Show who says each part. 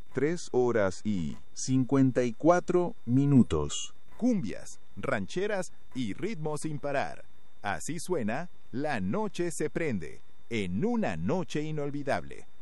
Speaker 1: 3:54.
Speaker 2: Cumbias, rancheras y ritmos sin parar. Así suena La Noche se prende, en una noche inolvidable.